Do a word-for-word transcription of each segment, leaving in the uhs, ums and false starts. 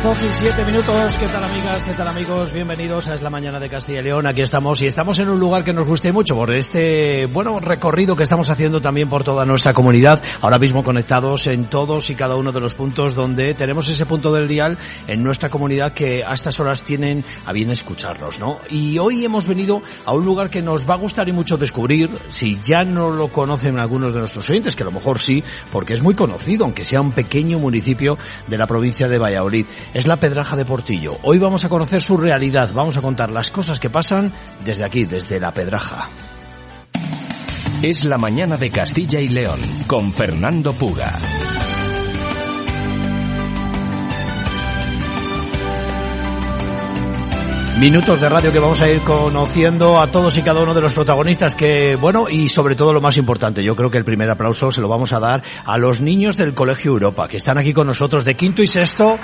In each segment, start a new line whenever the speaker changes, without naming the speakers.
doce y siete minutos. ¿Qué tal, amigas? ¿Qué tal, amigos? Bienvenidos a Es la Mañana de Castilla y León. Aquí estamos y estamos en un lugar que nos guste mucho por este, bueno, recorrido que estamos haciendo también por toda nuestra comunidad. Ahora mismo conectados en todos y cada uno de los puntos donde tenemos ese punto del dial en nuestra comunidad que a estas horas tienen a bien escucharnos, ¿no? Y hoy hemos venido a un lugar que nos va a gustar y mucho descubrir, si ya no lo conocen algunos de nuestros oyentes, que a lo mejor sí, porque es muy conocido, aunque sea un pequeño municipio de la provincia de Valladolid. Es la Pedraja de Portillo. Hoy vamos a conocer su realidad, vamos a contar las cosas que pasan desde aquí, desde la Pedraja.
Es la Mañana de Castilla y León, con Fernando Puga.
Minutos de radio que vamos a ir conociendo a todos y cada uno de los protagonistas que, bueno, y sobre todo lo más importante, yo creo que el primer aplauso se lo vamos a dar a los niños del Colegio Europa, que están aquí con nosotros de quinto y sexto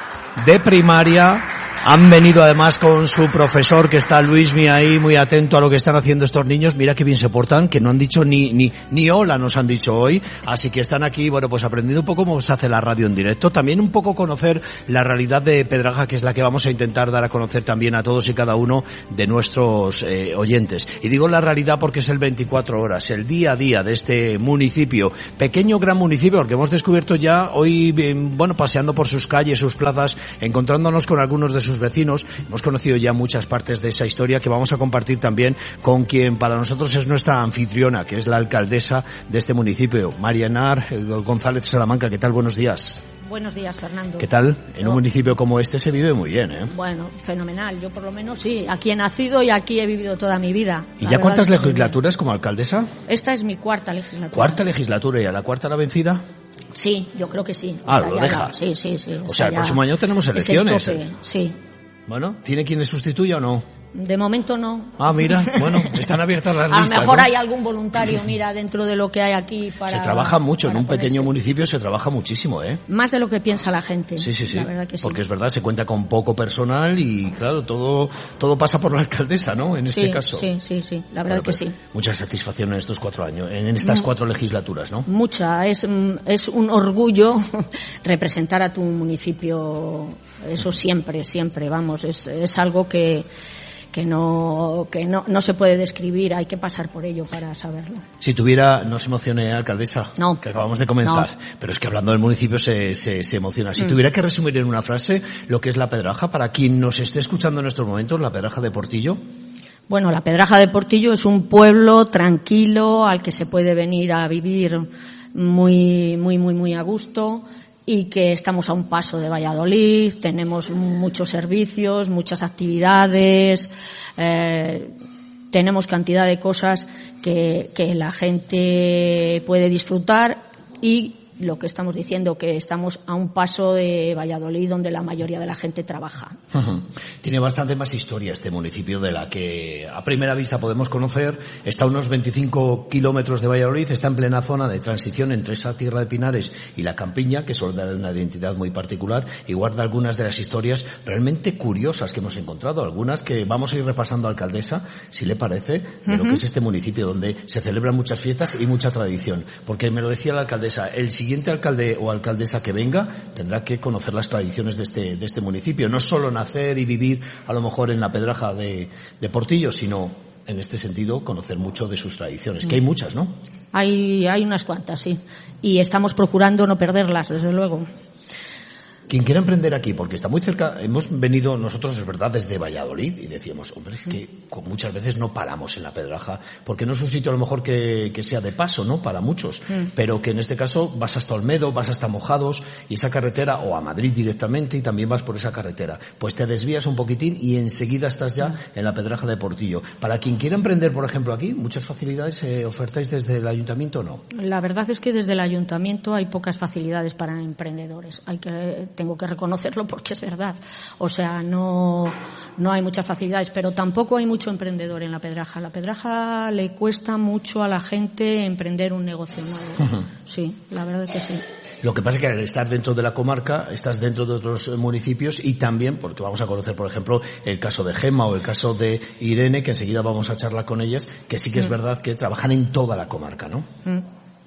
de primaria. Han venido además con su profesor, que está Luismi ahí, muy atento a lo que están haciendo estos niños. Mira qué bien se portan, que no han dicho ni ni ni hola, nos han dicho hoy. Así que están aquí, bueno, pues aprendiendo un poco cómo se hace la radio en directo. También un poco conocer la realidad de Pedraja, que es la que vamos a intentar dar a conocer también a todos y cada uno de nuestros eh, oyentes. Y digo la realidad porque es el veinticuatro horas, el día a día de este municipio. Pequeño, gran municipio, porque hemos descubierto ya hoy, bueno, paseando por sus calles, sus plazas, encontrándonos con algunos de sus vecinos, hemos conocido ya muchas partes de esa historia que vamos a compartir también con quien para nosotros es nuestra anfitriona, que es la alcaldesa de este municipio, María Enar González Salamanca. ¿Qué tal? Buenos días.
Buenos días, Fernando.
¿Qué tal? En
Yo,
un municipio como este se vive muy bien, ¿eh?
Bueno, fenomenal. Yo por lo menos sí. Aquí he nacido y aquí he vivido toda mi vida.
¿Y ya cuántas legislaturas como alcaldesa?
Esta es mi cuarta legislatura.
¿Cuarta legislatura y a la cuarta la vencida?
Sí, yo creo que sí.
Ah, lo deja.
Ya, sí, sí, sí.
O sea, el próximo año tenemos elecciones.
¿eh? Sí.
Bueno, ¿tiene quien le sustituya o no?
De momento no.
Ah, mira, bueno, están abiertas las listas.
A lo mejor
¿no?
hay algún voluntario, mira, dentro de lo que hay aquí para...
Se trabaja mucho, en un
ponerse.
pequeño municipio se trabaja muchísimo, ¿eh?
Más de lo que piensa la gente.
Sí, sí, sí.
La verdad que sí.
Porque es verdad, se cuenta con poco personal y, claro, todo todo pasa por la alcaldesa, ¿no? En este
sí,
caso.
Sí, sí, sí, la verdad
bueno,
que sí.
Mucha satisfacción en estos cuatro años, en estas cuatro legislaturas, ¿no?
Mucha. Es, es un orgullo representar a tu municipio, eso siempre, siempre, vamos, es, es algo que... que no que no, no se puede describir, hay que pasar por ello para saberlo.
Si tuviera, no se emocione, alcaldesa,
no,
que acabamos de comenzar, no. Pero es que hablando del municipio se, se, se emociona. Si mm. tuviera que resumir en una frase lo que es la Pedraja, para quien nos esté escuchando en estos momentos, la Pedraja de Portillo.
Bueno, la Pedraja de Portillo es un pueblo tranquilo al que se puede venir a vivir muy, muy, muy, muy a gusto. Y que estamos a un paso de Valladolid, tenemos muchos servicios, muchas actividades, eh, tenemos cantidad de cosas que, que la gente puede disfrutar y lo que estamos diciendo, que estamos a un paso de Valladolid donde la mayoría de la gente trabaja.
Uh-huh. Tiene bastante más historia este municipio de la que a primera vista podemos conocer. Está a unos veinticinco kilómetros de Valladolid, está en plena zona de transición entre esa tierra de Pinares y la Campiña, que suele dar una identidad muy particular y guarda algunas de las historias realmente curiosas que hemos encontrado, algunas que vamos a ir repasando, alcaldesa, si le parece, de uh-huh. lo que es este municipio donde se celebran muchas fiestas y mucha tradición. Porque me lo decía la alcaldesa, el siguiente alcalde o alcaldesa que venga tendrá que conocer las tradiciones de este de este municipio, no solo nacer y vivir a lo mejor en la Pedraja de, de Portillo, sino en este sentido conocer mucho de sus tradiciones, que hay muchas, ¿no?
Hay hay unas cuantas, sí, y estamos procurando no perderlas, desde luego.
Quien quiera emprender aquí, porque está muy cerca, hemos venido nosotros, es verdad, desde Valladolid y decíamos, hombre, es que muchas veces no paramos en la Pedraja, porque no es un sitio a lo mejor que, que sea de paso, ¿no? Para muchos, mm. pero que en este caso vas hasta Olmedo, vas hasta Mojados y esa carretera, o a Madrid directamente y también vas por esa carretera. Pues te desvías un poquitín y enseguida estás ya en la Pedraja de Portillo. Para quien quiera emprender, por ejemplo, aquí, ¿muchas facilidades eh, ofertáis desde el ayuntamiento o no?
La verdad es que desde el ayuntamiento hay pocas facilidades para emprendedores. Hay que tengo que reconocerlo porque es verdad. O sea, no, no hay muchas facilidades, pero tampoco hay mucho emprendedor en la Pedraja. La Pedraja le cuesta mucho a la gente emprender un negocio nuevo. Uh-huh. Sí, la verdad es que sí.
Lo que pasa es que al estar dentro de la comarca, estás dentro de otros municipios y también, porque vamos a conocer, por ejemplo, el caso de Gemma o el caso de Irene, que enseguida vamos a charlar con ellas, que sí que es mm. verdad que trabajan en toda la comarca, ¿no?
Mm.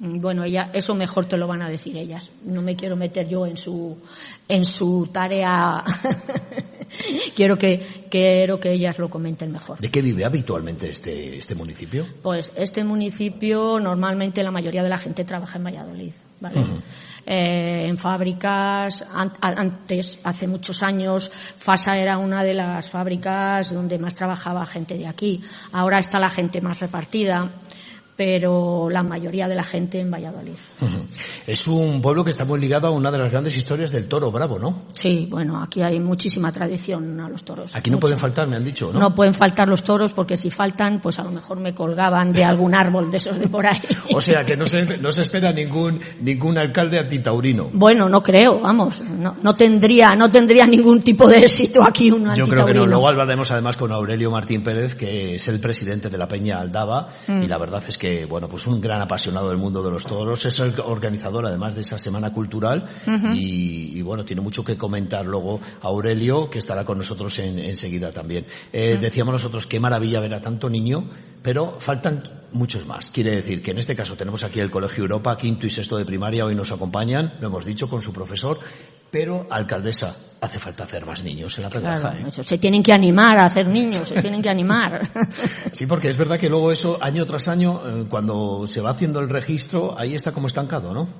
Bueno, ella, eso mejor te lo van a decir ellas. No me quiero meter yo en su, en su tarea. quiero que, quiero que ellas lo comenten mejor.
¿De qué vive habitualmente este, este municipio?
Pues este municipio, normalmente la mayoría de la gente trabaja en Valladolid, ¿vale? Uh-huh. Eh, en fábricas, an- antes, hace muchos años, Fasa era una de las fábricas donde más trabajaba gente de aquí. Ahora está la gente más repartida, pero la mayoría de la gente en Valladolid.
Uh-huh. Es un pueblo que está muy ligado a una de las grandes historias del toro bravo, ¿no?
Sí, bueno, aquí hay muchísima tradición a los toros.
Aquí no
mucho.
Pueden faltar, me han dicho, ¿no?
No pueden faltar los toros, porque si faltan, pues a lo mejor me colgaban de algún árbol de esos de por ahí.
O sea, que no se, no se espera ningún ningún alcalde antitaurino.
Bueno, no creo, vamos, no, no tendría no tendría ningún tipo de éxito aquí un antitaurino.
Yo creo que no. Luego hablaremos además con Aurelio Martín Pérez, que es el presidente de la Peña Aldaba, mm. y la verdad es que, bueno, pues un gran apasionado del mundo de los toros, es el organizador además de esa semana cultural, uh-huh. y, y bueno, tiene mucho que comentar luego Aurelio, que estará con nosotros en, enseguida también. Eh, uh-huh. Decíamos nosotros, qué maravilla ver a tanto niño, pero faltan muchos más. Quiere decir que en este caso tenemos aquí el Colegio Europa, quinto y sexto de primaria, hoy nos acompañan, lo hemos dicho, con su profesor, pero, alcaldesa, hace falta hacer más niños en la Pedraja.
Claro,
¿eh?
eso, se tienen que animar a hacer niños, se tienen que animar.
Sí, porque es verdad que luego eso, año tras año, eh, cuando se va haciendo el registro, ahí está como estancado, ¿no?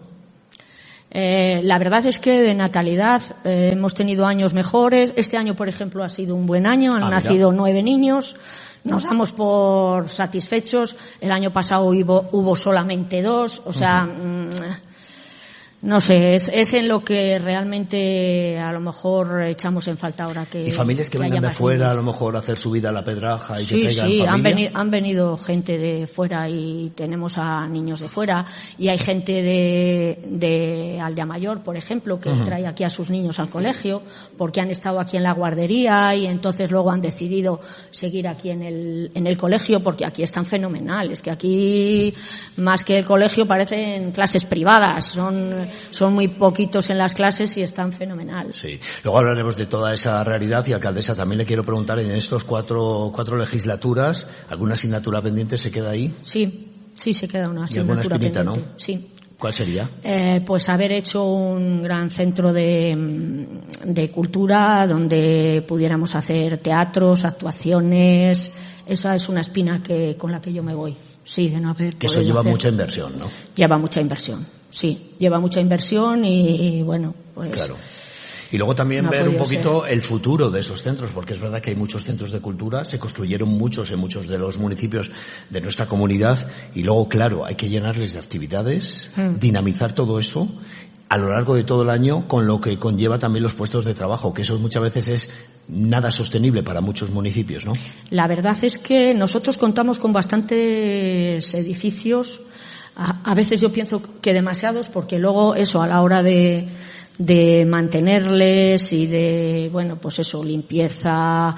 Eh, la verdad es que de natalidad eh, hemos tenido años mejores. Este año, por ejemplo, ha sido un buen año, han ah, nacido mira. nueve niños. Nos damos por satisfechos. El año pasado hubo, hubo solamente dos, o sea... Uh-huh. mmm, No sé, es, es en lo que realmente a lo mejor echamos en falta ahora que...
Y familias que, que vengan de fuera, niños. A lo mejor a hacer su vida a la Pedraja y
sí,
que traigan
sí,
familia.
han venido, han venido gente de fuera y tenemos a niños de fuera, y hay gente de, de Aldamayor, por ejemplo, que uh-huh. trae aquí a sus niños al colegio porque han estado aquí en la guardería y entonces luego han decidido seguir aquí en el, en el colegio, porque aquí están fenomenales, que aquí más que el colegio parecen clases privadas, son... Son muy poquitos en las clases y están fenomenal.
Sí. Luego hablaremos de toda esa realidad y, alcaldesa, también le quiero preguntar, en estos cuatro, cuatro legislaturas, ¿alguna asignatura pendiente se queda ahí?
Sí, sí se queda una asignatura
¿Y alguna espinita,
pendiente?
¿no?
Sí.
¿Cuál sería?
Eh, pues haber hecho un gran centro de, de cultura donde pudiéramos hacer teatros, actuaciones. Esa es una espina que con la que yo me voy. Sí, de no haber
que eso lleva hacer. Mucha inversión, ¿no?
Lleva mucha inversión, sí. Lleva mucha inversión y, y bueno, pues...
Claro. Y luego también
no
ver un poquito
ser.
el futuro de esos centros, porque es verdad que hay muchos centros de cultura, se construyeron muchos en muchos de los municipios de nuestra comunidad, y luego, claro, hay que llenarles de actividades, mm. dinamizar todo eso a lo largo de todo el año, con lo que conlleva también los puestos de trabajo, que eso muchas veces es nada sostenible para muchos municipios, ¿no?
La verdad es que nosotros contamos con bastantes edificios, a, a veces yo pienso que demasiados, porque luego eso, a la hora de, de mantenerles y de, bueno, pues eso, limpieza,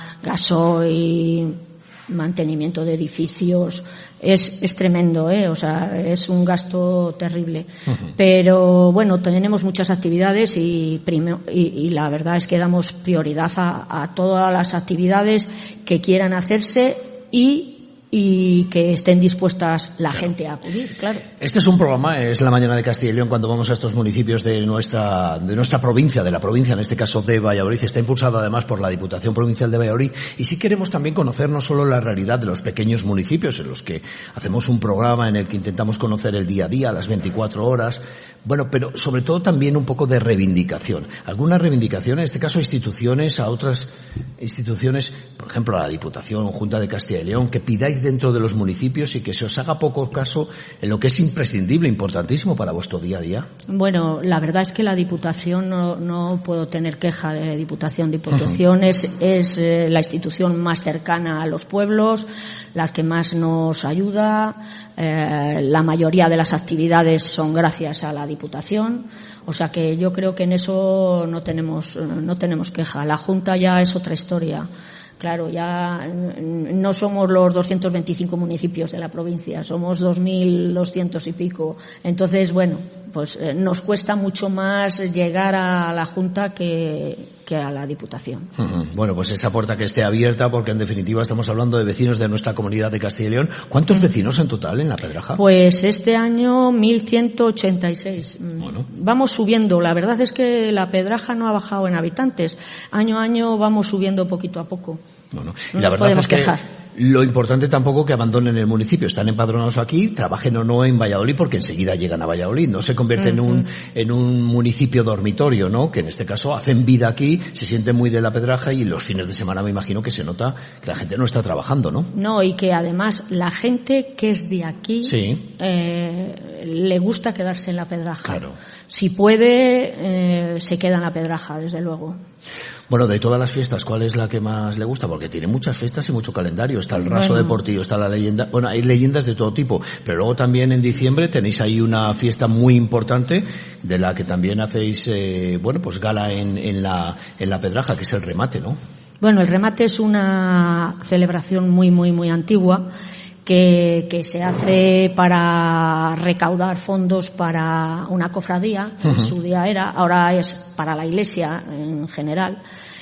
gasoil, mantenimiento de edificios, es, es tremendo, ¿eh? O sea, es un gasto terrible. Uh-huh. Pero bueno, tenemos muchas actividades y, prime- y, y la verdad es que damos prioridad a, a todas las actividades que quieran hacerse y y que estén dispuestas la claro. gente a acudir, claro.
Este es un programa, es La Mañana de Castilla y León, cuando vamos a estos municipios de nuestra de nuestra provincia, de la provincia, en este caso de Valladolid. Está impulsado además por la Diputación Provincial de Valladolid, y sí queremos también conocer no solo la realidad de los pequeños municipios, en los que hacemos un programa en el que intentamos conocer el día a día, las veinticuatro horas, bueno, pero sobre todo también un poco de reivindicación. Alguna reivindicación, en este caso a instituciones, a otras instituciones, por ejemplo a la Diputación o Junta de Castilla y León, que pidáis dentro de los municipios y que se os haga poco caso en lo que es imprescindible, importantísimo para vuestro día a día.
Bueno, la verdad es que la Diputación no, no puedo tener queja de Diputación. Diputación uh-huh. es, es eh, la institución más cercana a los pueblos, la que más nos ayuda. Eh, la mayoría de las actividades son gracias a la Diputación, o sea que yo creo que en eso no tenemos no tenemos queja. La Junta ya es otra historia. Claro, ya no somos los doscientos veinticinco municipios de la provincia, somos dos mil doscientos y pico. Entonces, bueno, pues eh, nos cuesta mucho más llegar a la Junta que que a la Diputación.
Uh-huh. Bueno, pues esa puerta que esté abierta, porque en definitiva estamos hablando de vecinos de nuestra comunidad de Castilla y León. ¿Cuántos vecinos en total en La Pedraja?
Pues este año mil ciento ochenta y seis. Bueno. Vamos subiendo. La verdad es que La Pedraja no ha bajado en habitantes. Año a año vamos subiendo poquito a poco.
Bueno,
no
y la
nos
verdad es que
quejar.
Lo importante tampoco que abandonen el municipio, están empadronados aquí, trabajen o no en Valladolid, porque enseguida llegan a Valladolid, no se convierten uh-huh. en un en un municipio dormitorio, ¿no? Que en este caso hacen vida aquí, se sienten muy de La Pedraja y los fines de semana me imagino que se nota que la gente no está trabajando, ¿no?
No, y que además la gente que es de aquí
sí.
eh, le gusta quedarse en La Pedraja.
Claro.
Si puede, eh, se queda en La Pedraja, desde luego.
Bueno, de todas las fiestas, ¿cuál es la que más le gusta? Porque tiene muchas fiestas y mucho calendario. Está el raso bueno. de Portillo, está la leyenda. Bueno, hay leyendas de todo tipo. Pero luego también en diciembre tenéis ahí una fiesta muy importante de la que también hacéis, eh, bueno, pues gala en, en la, en la Pedraja, que es el remate, ¿no?
Bueno, el remate es una celebración muy, muy, muy antigua. Que, que se hace para recaudar fondos para una cofradía, uh-huh. en su día era, ahora es para la iglesia en general,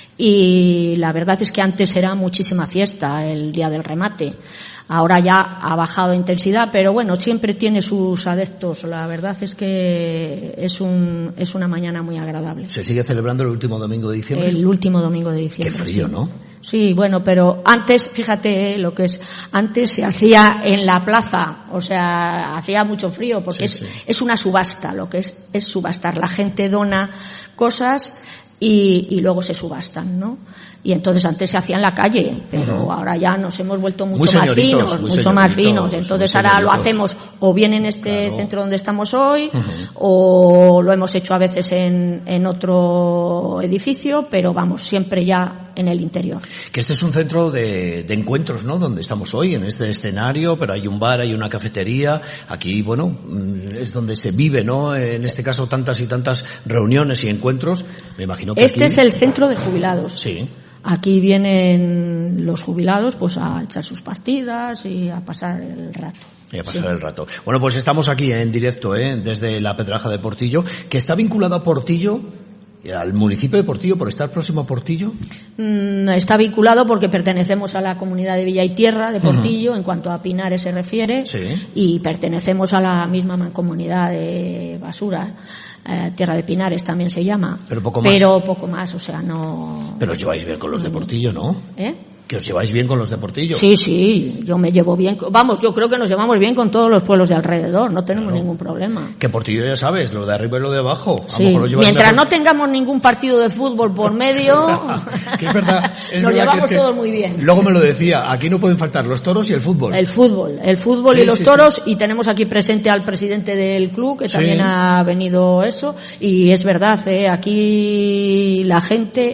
y la verdad es que antes era muchísima fiesta el día del remate. Ahora ya ha bajado de intensidad, pero bueno, siempre tiene sus adeptos. La verdad es que es un es una mañana muy agradable.
¿Se sigue celebrando el último domingo de diciembre?
El último domingo de diciembre.
Qué frío,
sí.
¿no?
Sí, bueno, pero antes, fíjate lo que es, antes se hacía en la plaza, o sea, hacía mucho frío, porque sí, es, sí. es una subasta, lo que es, es subastar. La gente dona cosas y, y luego se subastan, ¿no? Y entonces antes se hacía en la calle, pero uh-huh. ahora ya nos hemos vuelto mucho más finos, mucho más finos. Entonces ahora lo hacemos o bien en este claro. centro donde estamos hoy, uh-huh. o lo hemos hecho a veces en, en otro edificio, pero vamos, siempre ya en el interior.
Que este es un centro de, de encuentros, ¿no? Donde estamos hoy, en este escenario, pero hay un bar, hay una cafetería. Aquí, bueno, es donde se vive, ¿no? En este caso, tantas y tantas reuniones y encuentros. Me imagino que
Este
aquí...
es el centro de jubilados.
Sí.
Aquí vienen los jubilados pues a echar sus partidas y a pasar el rato.
Y a pasar
sí.
el rato. Bueno, pues estamos aquí en directo, ¿eh? Desde La Pedraja de Portillo, que está vinculado a Portillo, al municipio de Portillo, por estar próximo a Portillo.
Mm, está vinculado porque pertenecemos a la comunidad de Villa y Tierra de Portillo, uh-huh. en cuanto a Pinares se refiere,
sí.
y pertenecemos a la misma mancomunidad de Basura. Eh, Tierra de Pinares también se llama.
Pero poco más.
Pero poco más, o sea, no...
Pero os lleváis bien con los de Portillo, ¿no?
¿Eh?
Que os lleváis bien con los de Portillo.
Sí, sí, yo me llevo bien. Vamos, yo creo que nos llevamos bien con todos los pueblos de alrededor, no tenemos
claro.
ningún problema.
Que Portillo ya sabes, lo de arriba y lo de abajo.
Sí. Mientras mejor. No tengamos ningún partido de fútbol por medio,
que es verdad, es
nos
verdad
llevamos
que es
todos
que
muy bien.
Luego me lo decía, aquí no pueden faltar los toros y el fútbol.
El fútbol, el fútbol
sí,
y los
sí,
toros,
sí.
Y tenemos aquí presente al presidente del club, que
sí.
también ha venido eso, y es verdad, ¿eh? Aquí la gente...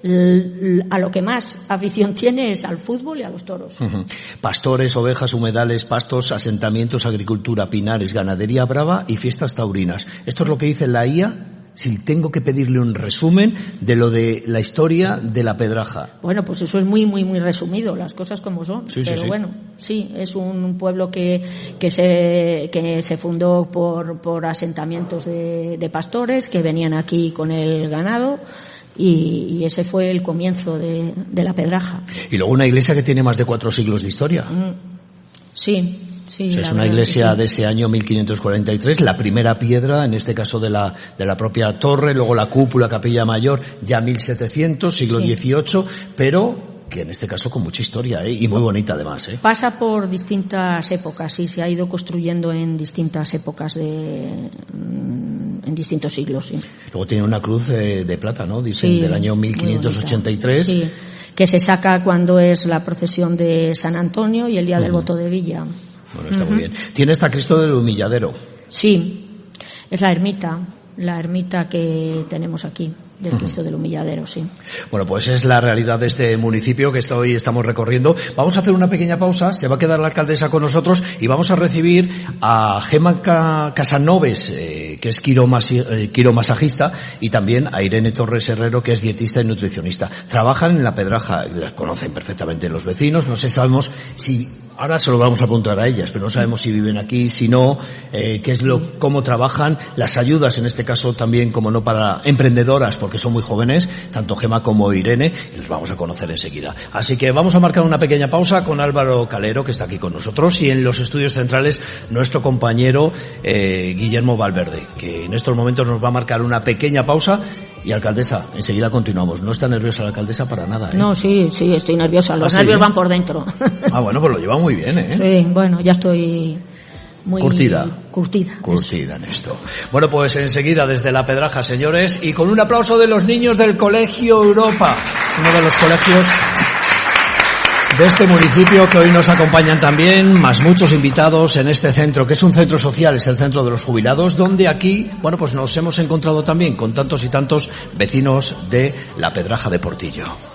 a lo que más afición tiene es al fútbol y a los toros.
Uh-huh. Pastores, ovejas, humedales, pastos, asentamientos, agricultura, pinares, ganadería brava y fiestas taurinas. Esto es lo que dice la I A. Si tengo que pedirle un resumen de lo de la historia de La Pedraja.
Bueno, pues eso es muy, muy, muy resumido, las cosas como son.
Sí,
Pero
sí, sí.
bueno, sí, es un pueblo que, que se, que se fundó por, por asentamientos de, de pastores que venían aquí con el ganado. Y, y ese fue el comienzo de, de La Pedraja.
Y luego una iglesia que tiene más de cuatro siglos de historia.
Mm, sí. Sí,
o sea, es una iglesia sí. de ese año mil quinientos cuarenta y tres, la primera piedra, en este caso de la de la propia torre, luego la cúpula, capilla mayor, ya mil setecientos, siglo sí. dieciocho, pero que en este caso con mucha historia, ¿eh? Y muy bonita además, ¿eh?
Pasa por distintas épocas, sí, se ha ido construyendo en distintas épocas de en distintos siglos, sí.
Luego tiene una cruz de, de plata, ¿no? Dicen
sí,
del año mil quinientos ochenta y tres.
Sí, que se saca cuando es la procesión de San Antonio y el día uh-huh. del voto de Villa.
Bueno, está
uh-huh.
muy bien. Tiene esta Cristo del Humilladero.
Sí, es la ermita, la ermita que tenemos aquí, del Cristo uh-huh. del Humilladero, sí.
Bueno, pues es la realidad de este municipio que hoy estamos recorriendo. Vamos a hacer una pequeña pausa, se va a quedar la alcaldesa con nosotros y vamos a recibir a Gemma Casanoves, eh, que es quiromasi, eh, quiromasajista, y también a Irene Torres Herrero, que es dietista y nutricionista. Trabajan en La Pedraja, la conocen perfectamente los vecinos, no sé, sabemos si ahora se lo vamos a apuntar a ellas, pero no sabemos si viven aquí, si no, eh, qué es lo, cómo trabajan, las ayudas en este caso también, como no, para emprendedoras, porque son muy jóvenes, tanto Gema como Irene, y los vamos a conocer enseguida. Así que vamos a marcar una pequeña pausa con Álvaro Calero, que está aquí con nosotros, y en los estudios centrales nuestro compañero eh, Guillermo Valverde, que en estos momentos nos va a marcar una pequeña pausa. Y alcaldesa, enseguida continuamos. ¿No está nerviosa la alcaldesa para nada, eh?
No, sí, sí, estoy nerviosa. Los
¿Ah,
nervios
sí?
van por dentro.
Ah, bueno, pues lo lleva muy bien, ¿eh?
Sí, bueno, ya estoy muy...
Curtida.
Curtida.
Curtida en esto. Bueno, pues enseguida desde La Pedraja, señores, y con un aplauso de los niños del Colegio Europa, uno de los colegios de este municipio que hoy nos acompañan también, más muchos invitados en este centro, que es un centro social, es el centro de los jubilados, donde aquí, bueno, pues nos hemos encontrado también con tantos y tantos vecinos de La Pedraja de Portillo.